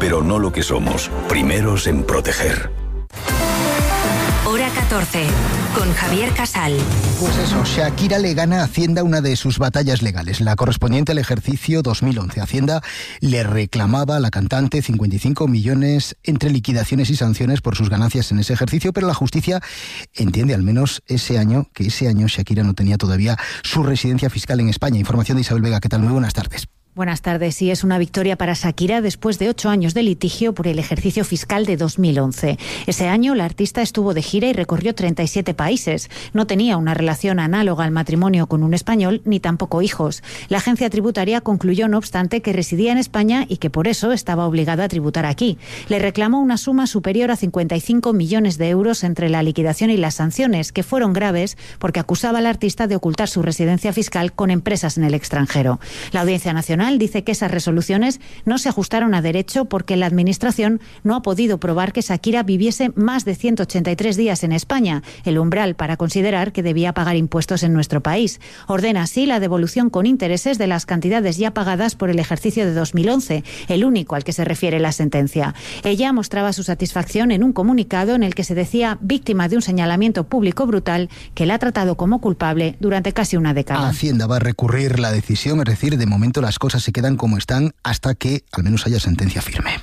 pero no lo que somos. Primeros en proteger. Hora 14, con Javier Casal. Pues eso, Shakira le gana a Hacienda una de sus batallas legales, la correspondiente al ejercicio 2011. Hacienda le reclamaba a la cantante 55 millones entre liquidaciones y sanciones por sus ganancias en ese ejercicio, pero la justicia entiende al menos que ese año Shakira no tenía todavía su residencia fiscal en España. Información de Isabel Vega, ¿qué tal? Muy buenas tardes. Buenas tardes. Sí, es una victoria para Shakira después de 8 años de litigio por el ejercicio fiscal de 2011. Ese año la artista estuvo de gira y recorrió 37 países. No tenía una relación análoga al matrimonio con un español ni tampoco hijos. La agencia tributaria concluyó, no obstante, que residía en España y que por eso estaba obligada a tributar aquí. Le reclamó una suma superior a 55 millones de euros entre la liquidación y las sanciones, que fueron graves porque acusaba al artista de ocultar su residencia fiscal con empresas en el extranjero. La Audiencia Nacional dice que esas resoluciones no se ajustaron a derecho porque la Administración no ha podido probar que Shakira viviese más de 183 días en España, el umbral para considerar que debía pagar impuestos en nuestro país. Ordena así la devolución con intereses de las cantidades ya pagadas por el ejercicio de 2011, el único al que se refiere la sentencia. Ella mostraba su satisfacción en un comunicado en el que se decía víctima de un señalamiento público brutal que la ha tratado como culpable durante casi una década. Hacienda va a recurrir la decisión, es decir, de momento las cosas se quedan como están hasta que al menos haya sentencia firme.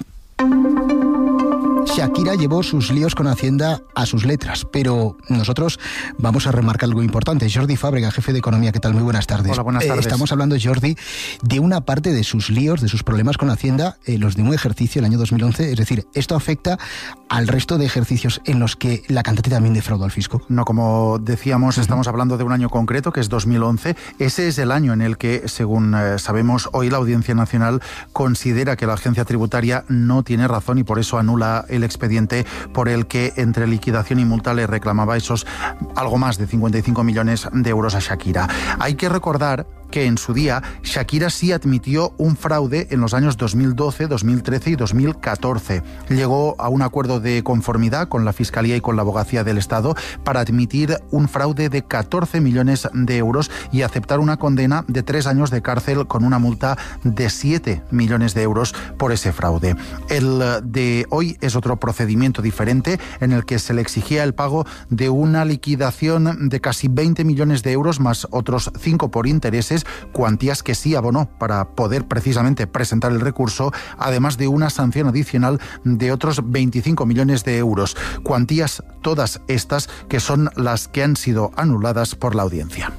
Shakira llevó sus líos con Hacienda a sus letras, pero nosotros vamos a remarcar algo importante. Jordi Fábrega, jefe de Economía, ¿qué tal? Muy buenas tardes. Hola, buenas tardes. Estamos hablando, Jordi, de una parte de sus líos, de sus problemas con Hacienda, los de un ejercicio, el año 2011. Es decir, ¿esto afecta al resto de ejercicios en los que la cantante también defraudó al fisco? No, como decíamos, estamos hablando de un año concreto, que es 2011. Ese es el año en el que, según sabemos, hoy la Audiencia Nacional considera que la agencia tributaria no tiene razón y por eso anula el expediente por el que entre liquidación y multa le reclamaba esos algo más de 55 millones de euros a Shakira. Hay que recordar que en su día Shakira sí admitió un fraude en los años 2012, 2013 y 2014. Llegó a un acuerdo de conformidad con la Fiscalía y con la Abogacía del Estado para admitir un fraude de 14 millones de euros y aceptar una condena de 3 años de cárcel con una multa de 7 millones de euros por ese fraude. El de hoy es otro procedimiento diferente en el que se le exigía el pago de una liquidación de casi 20 millones de euros más otros 5 por intereses, cuantías que sí abonó para poder precisamente presentar el recurso, además de una sanción adicional de otros 25 millones de euros. Cuantías todas estas que son las que han sido anuladas por la audiencia.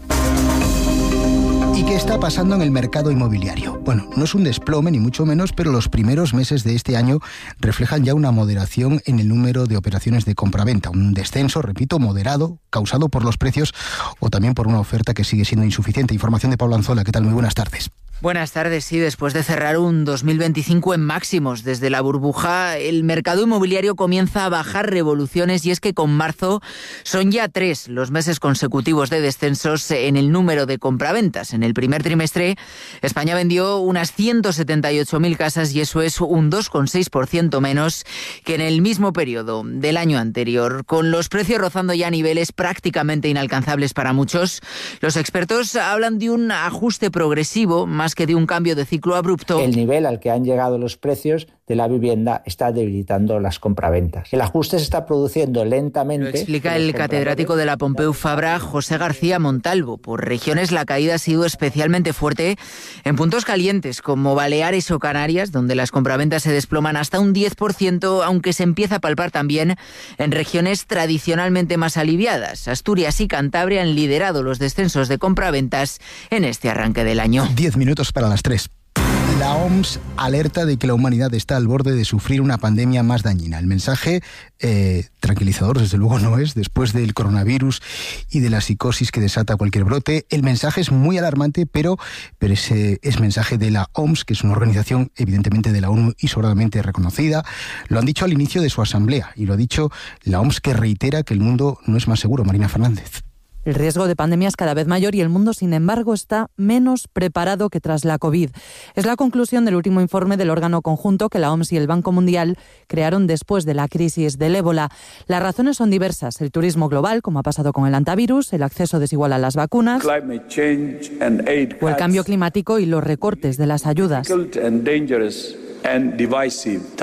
¿Y qué está pasando en el mercado inmobiliario? Bueno, no es un desplome ni mucho menos, pero los primeros meses de este año reflejan ya una moderación en el número de operaciones de compraventa, un descenso, repito, moderado, causado por los precios o también por una oferta que sigue siendo insuficiente. Información de Pablo Anzola, ¿qué tal? Muy buenas tardes. Buenas tardes. Sí, después de cerrar un 2025 en máximos desde la burbuja, el mercado inmobiliario comienza a bajar revoluciones y es que con marzo son ya 3 los meses consecutivos de descensos en el número de compraventas. En el primer trimestre, España vendió unas 178.000 casas y eso es un 2,6% menos que en el mismo periodo del año anterior. Con los precios rozando ya niveles prácticamente inalcanzables para muchos, los expertos hablan de un ajuste progresivo más que de un cambio de ciclo abrupto. El nivel al que han llegado los precios de la vivienda está debilitando las compraventas. El ajuste se está produciendo lentamente. Lo explica el catedrático de la Pompeu Fabra, José García Montalvo. Por regiones la caída ha sido especialmente fuerte en puntos calientes como Baleares o Canarias, donde las compraventas se desploman hasta un 10%, aunque se empieza a palpar también en regiones tradicionalmente más aliviadas. Asturias y Cantabria han liderado los descensos de compraventas en este arranque del año. 10 minutos para las 3. La OMS alerta de que la humanidad está al borde de sufrir una pandemia más dañina. El mensaje tranquilizador, desde luego, no es, después del coronavirus y de la psicosis que desata cualquier brote. El mensaje es muy alarmante, pero ese es mensaje de la OMS, que es una organización evidentemente de la ONU y sobradamente reconocida. Lo han dicho al inicio de su asamblea y lo ha dicho la OMS, que reitera que el mundo no es más seguro. Marina Fernández. El riesgo de pandemia es cada vez mayor y el mundo, sin embargo, está menos preparado que tras la COVID. Es la conclusión del último informe del órgano conjunto que la OMS y el Banco Mundial crearon después de la crisis del ébola. Las razones son diversas: el turismo global, como ha pasado con el antivirus, el acceso desigual a las vacunas, o el cambio climático y los recortes de las ayudas.